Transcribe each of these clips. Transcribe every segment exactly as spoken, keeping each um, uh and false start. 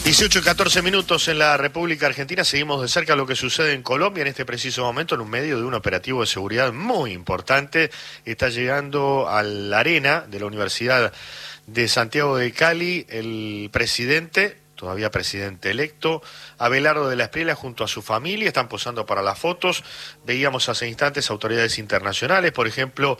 dieciocho y catorce minutos en la República Argentina. Seguimos de cerca lo que sucede en Colombia en este preciso momento, en un medio de un operativo de seguridad muy importante. Está llegando a la arena de la Universidad de Santiago de Cali el presidente, todavía presidente electo, Abelardo de la Espriella, junto a su familia. Están posando para las fotos. Veíamos hace instantes autoridades internacionales, por ejemplo,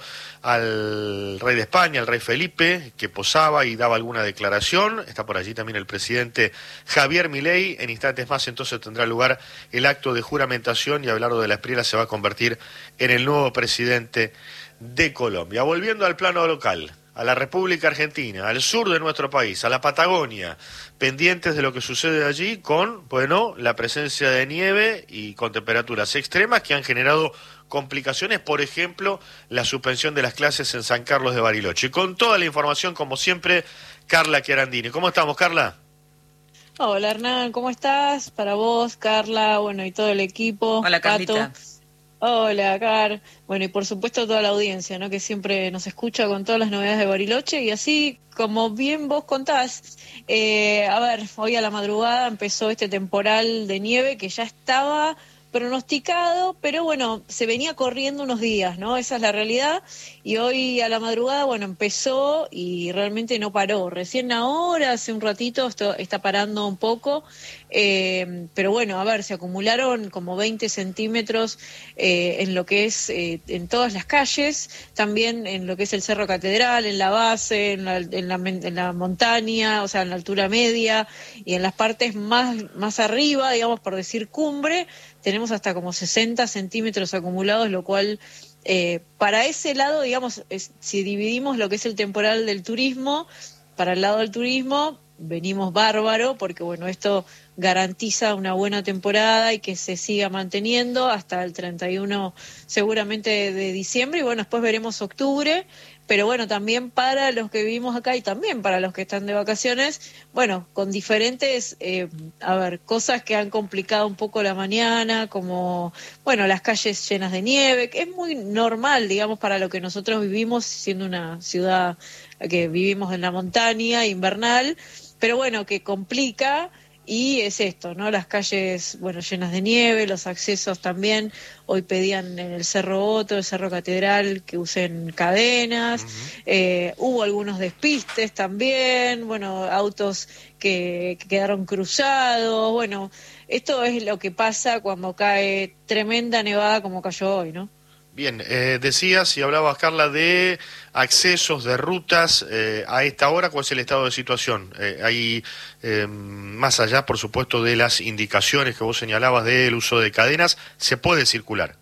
al rey de España, al rey Felipe, que posaba y daba alguna declaración. Está por allí también el presidente Javier Milei. En instantes más entonces tendrá lugar el acto de juramentación y Abelardo de la Espriella se va a convertir en el nuevo presidente de Colombia. Volviendo al plano local, a la República Argentina, al sur de nuestro país, a la Patagonia, pendientes de lo que sucede allí con, bueno, la presencia de nieve y con temperaturas extremas que han generado complicaciones, por ejemplo, la suspensión de las clases en San Carlos de Bariloche. Con toda la información, como siempre, Carla Chiarandini. ¿Cómo estamos, Carla? Hola, Hernán, ¿cómo estás? Para vos, Carla, bueno, y todo el equipo. Hola, Pato. Carlita. Hola, Car. Bueno, y por supuesto toda la audiencia, ¿no? Que siempre nos escucha con todas las novedades de Bariloche. Y así, como bien vos contás, eh, a ver, hoy a la madrugada empezó este temporal de nieve que ya estaba pronosticado, pero bueno, se venía corriendo unos días, ¿no? Esa es la realidad. Y hoy a la madrugada, bueno, empezó y realmente no paró. Recién ahora, hace un ratito, esto está parando un poco. Eh, pero bueno, a ver, se acumularon como veinte centímetros eh, en lo que es, eh, en todas las calles, también en lo que es el Cerro Catedral, en la base, en la, en la, en la montaña, o sea, en la altura media, y en las partes más, más arriba, digamos, por decir cumbre, tenemos hasta como sesenta centímetros acumulados, lo cual, eh, para ese lado, digamos, es, si dividimos lo que es el temporal del turismo, para el lado del turismo, venimos bárbaro, porque bueno, esto garantiza una buena temporada y que se siga manteniendo hasta el treinta y uno seguramente de, de diciembre, y bueno, después veremos octubre. Pero bueno, también para los que vivimos acá y también para los que están de vacaciones, bueno, con diferentes, eh, a ver, cosas que han complicado un poco la mañana, como, bueno, las calles llenas de nieve, que es muy normal, digamos, para lo que nosotros vivimos, siendo una ciudad que vivimos en la montaña, invernal, pero bueno, que complica. Y es esto, ¿no? Las calles, bueno, llenas de nieve, los accesos también. Hoy pedían en el Cerro Otto, el Cerro Catedral, que usen cadenas. Uh-huh. Eh, hubo algunos despistes también, bueno, autos que, que quedaron cruzados. Bueno, esto es lo que pasa cuando cae tremenda nevada como cayó hoy, ¿no? Bien, eh, decías y hablabas, Carla, de accesos, de rutas. Eh, a esta hora, ¿cuál es el estado de situación? Eh, hay, eh, más allá, por supuesto, de las indicaciones que vos señalabas del uso de cadenas, ¿se puede circular?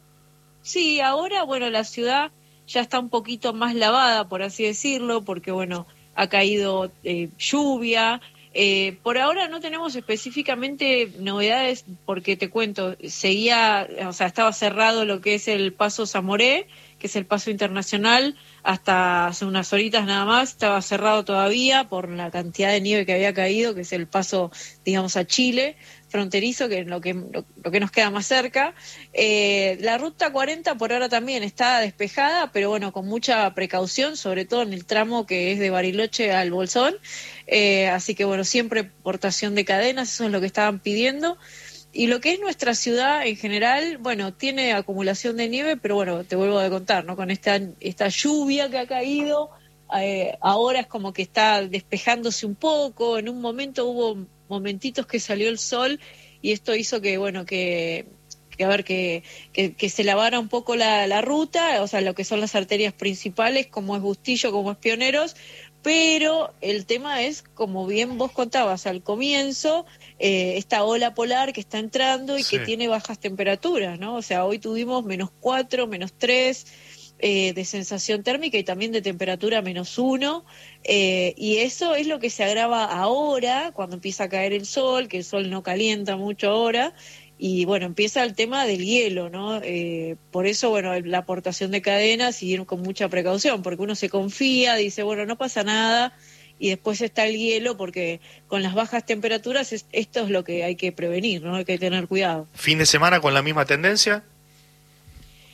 Sí, ahora, bueno, la ciudad ya está un poquito más lavada, por así decirlo, porque, bueno, ha caído eh, lluvia. Eh, por ahora no tenemos específicamente novedades, porque te cuento, seguía, o sea, estaba cerrado lo que es el paso Zamoré, que es el paso internacional, hasta hace unas horitas nada más, estaba cerrado todavía por la cantidad de nieve que había caído, que es el paso, digamos, a Chile, fronterizo, que es lo que, lo, lo que nos queda más cerca. Eh, la ruta cuarenta por ahora también está despejada, pero bueno, con mucha precaución, sobre todo en el tramo que es de Bariloche al Bolsón. Eh, así que bueno, siempre portación de cadenas, eso es lo que estaban pidiendo. Y lo que es nuestra ciudad en general, bueno, tiene acumulación de nieve, pero bueno, te vuelvo a contar, ¿no? Con esta, esta lluvia que ha caído, eh, ahora es como que está despejándose un poco. En un momento hubo momentitos que salió el sol y esto hizo que, bueno, que, que a ver, que, que, que se lavara un poco la, la ruta, o sea, lo que son las arterias principales, como es Bustillo, como es Pioneros. Pero el tema es, como bien vos contabas al comienzo, eh, esta ola polar que está entrando y sí, que tiene bajas temperaturas, ¿no? O sea, hoy tuvimos menos cuatro, menos tres eh, de sensación térmica y también de temperatura menos uno, eh, y eso es lo que se agrava ahora, cuando empieza a caer el sol, que el sol no calienta mucho ahora. Y bueno, empieza el tema del hielo, ¿no? Eh, por eso, bueno, la aportación de cadenas y ir con mucha precaución, porque uno se confía, dice, bueno, no pasa nada, y después está el hielo, porque con las bajas temperaturas es, esto es lo que hay que prevenir, ¿no? Hay que tener cuidado. ¿Fin de semana con la misma tendencia?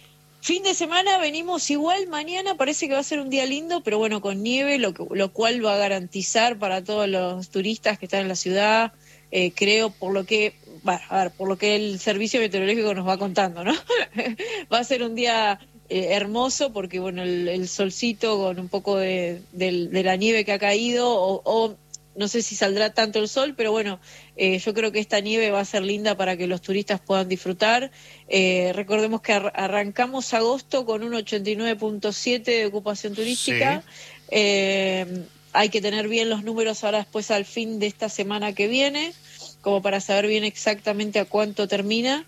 fin de semana venimos igual, mañana parece que va a ser un día lindo, pero bueno, con nieve, lo, que, lo cual va a garantizar para todos los turistas que están en la ciudad, eh, creo, por lo que, bueno, a ver, por lo que el servicio meteorológico nos va contando, ¿no? Va a ser un día eh, hermoso porque, bueno, el, el solcito con un poco de, de, de la nieve que ha caído, o, o no sé si saldrá tanto el sol, pero bueno, eh, yo creo que esta nieve va a ser linda para que los turistas puedan disfrutar. Eh, recordemos que ar- arrancamos agosto con un ochenta y nueve punto siete de ocupación turística. Sí. Eh, hay que tener bien los números ahora después al fin de esta semana que viene, como para saber bien exactamente a cuánto termina.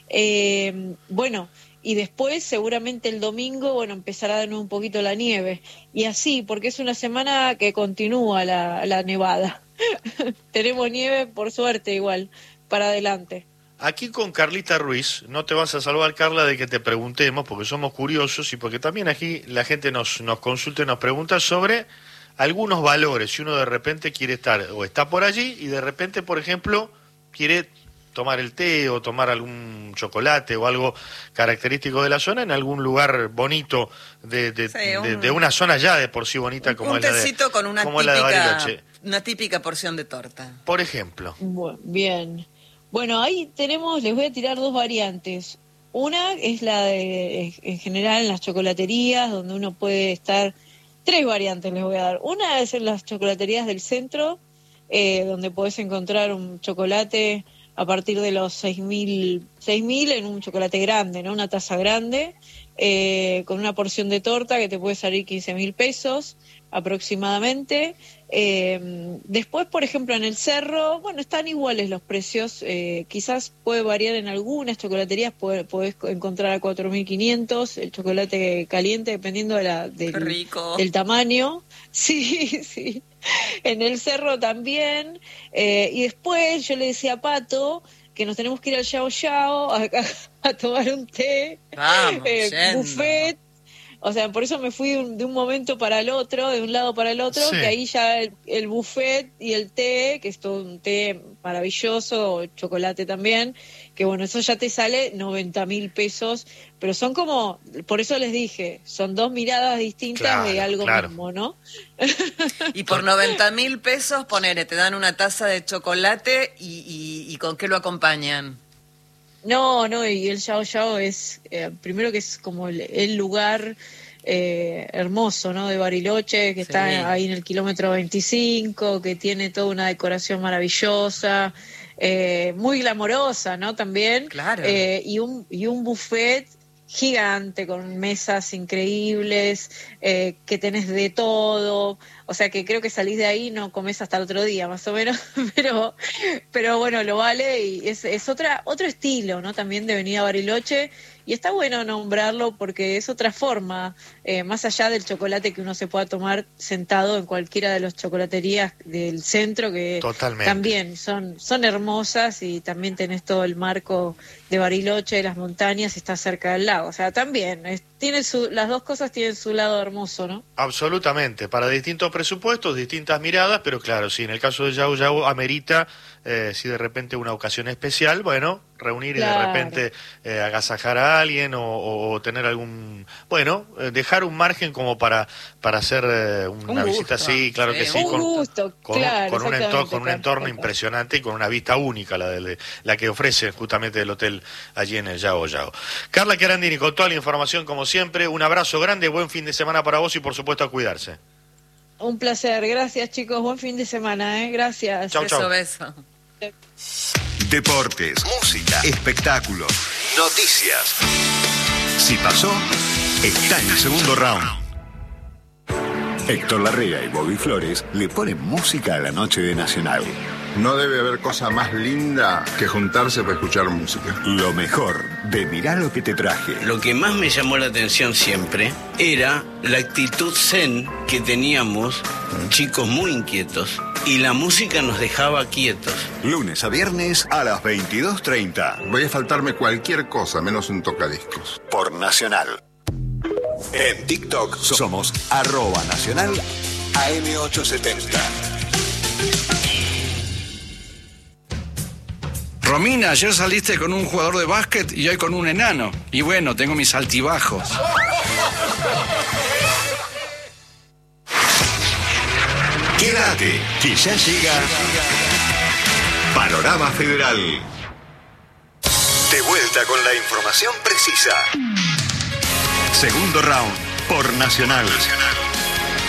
Eh, bueno, y después seguramente el domingo, bueno, empezará de nuevo un poquito la nieve. Y así, porque es una semana que continúa la, la nevada. Tenemos nieve, por suerte, igual, para adelante. Aquí con Carlita Ruiz, no te vas a salvar, Carla, de que te preguntemos, porque somos curiosos y porque también aquí la gente nos, nos consulta y nos pregunta sobre algunos valores. Si uno de repente quiere estar, o está por allí, y de repente, por ejemplo, quiere tomar el té o tomar algún chocolate o algo característico de la zona en algún lugar bonito de, de, sí, un, de, de una zona ya de por sí bonita un, como un es la de, tecito con una como típica, la de Bariloche. Una típica porción de torta. Por ejemplo. Bueno, bien. Bueno, ahí tenemos, les voy a tirar dos variantes. Una es la de, en general, en las chocolaterías, donde uno puede estar. Tres variantes les voy a dar. Una es en las chocolaterías del centro, eh, donde podés encontrar un chocolate a partir de los seis mil en un chocolate grande, ¿no? Una taza grande, eh, con una porción de torta que te puede salir quince mil pesos aproximadamente. Eh, después, por ejemplo, en el Cerro, bueno, están iguales los precios, eh, quizás puede variar en algunas chocolaterías, puede, podés encontrar a cuatro mil quinientos el chocolate caliente, dependiendo de la, del, rico. del tamaño. Sí, sí. En el Cerro también. Eh, y después yo le decía a Pato que nos tenemos que ir al Yao Yao a, a, a tomar un té, Vamos, eh, buffet. O sea, por eso me fui de un, de un momento para el otro, de un lado para el otro, sí. Que ahí ya el, el buffet y el té, que es todo un té maravilloso, chocolate también, que bueno, eso ya te sale noventa mil pesos, pero son como, por eso les dije, son dos miradas distintas claro, de algo claro. mismo, ¿no? Y por noventa mil pesos, ponele, te dan una taza de chocolate y, y, y ¿con qué lo acompañan? No, no, y el Yao Yao es, eh, primero que es como el, el lugar eh, hermoso, ¿no? De Bariloche, que sí. Está ahí en el kilómetro veinticinco, que tiene toda una decoración maravillosa, eh, muy glamorosa, ¿no? También. Claro. Eh, y un, y un buffet gigante, con mesas increíbles, eh, que tenés de todo, o sea que creo que salís de ahí, no comés hasta el otro día, más o menos, pero pero bueno, lo vale y es, es otra otro estilo, ¿no? También de venir a Bariloche, y está bueno nombrarlo porque es otra forma, eh, más allá del chocolate que uno se pueda tomar sentado en cualquiera de las chocolaterías del centro, que Totalmente. También son, son hermosas, y también tenés todo el marco de Bariloche, de las montañas, y está cerca del lago, o sea, también es, tiene su, las dos cosas tienen su lado hermoso, ¿no? Absolutamente, para distintos presupuestos, distintas miradas, pero claro, si en el caso de Yao Yao amerita, eh, si de repente una ocasión especial, bueno, reunir claro. Y de repente eh, agasajar a alguien o, o, o tener algún, bueno, eh, dejar un margen como para para hacer eh, una un visita así, claro sí, que sí, un con, gusto, con, claro, con un entorno, con un claro, entorno claro. impresionante y con una vista única, la de la que ofrece justamente el hotel allí en el Yao Yao. Carla Chiarandini, con toda la información como siempre, un abrazo grande, buen fin de semana para vos y por supuesto a cuidarse. Un placer, gracias chicos, buen fin de semana, ¿eh? Gracias. Chau, chau. Beso, beso. Deportes, música, espectáculos, noticias. Si pasó, está en el segundo round. Héctor Larrea y Bobby Flores le ponen música a la noche de Nacional. No debe haber cosa más linda que juntarse para escuchar música. Lo mejor de Mirá lo que te traje. Lo que más me llamó la atención siempre era la actitud zen que teníamos, chicos muy inquietos, y la música nos dejaba quietos. Lunes a viernes a las veintidós treinta. Voy a faltarme cualquier cosa, menos un tocadiscos. Por Nacional. En TikTok somos arroba nacional A M ochocientos setenta. Romina, ayer saliste con un jugador de básquet y hoy con un enano. Y bueno, tengo mis altibajos. Quédate, que ya llega Panorama Federal. De vuelta con la información precisa. Segundo round por Nacional. Nacional.